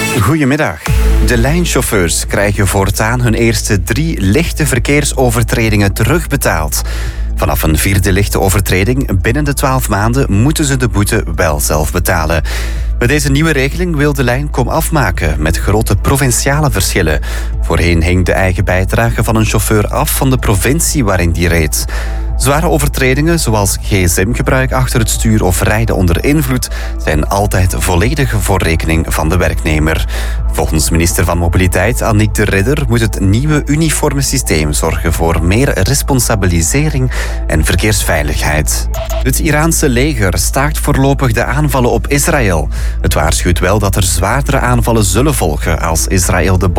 Goedemiddag. De lijnchauffeurs krijgen voortaan hun eerste 3 lichte verkeersovertredingen terugbetaald. Vanaf een 4e lichte overtreding binnen de 12 maanden moeten ze de boete wel zelf betalen. Met deze nieuwe regeling wil de lijn komaf maken met grote provinciale verschillen. Voorheen hing de eigen bijdrage van een chauffeur af van de provincie waarin die reed. Zware overtredingen zoals gsm-gebruik achter het stuur of rijden onder invloed zijn altijd volledig voor rekening van de werknemer. Volgens minister van Mobiliteit Annick de Ridder moet het nieuwe uniforme systeem zorgen voor meer responsabilisering en verkeersveiligheid. Het Iraanse leger staakt voorlopig de aanvallen op Israël. Het waarschuwt wel dat er zwaardere aanvallen zullen volgen als Israël de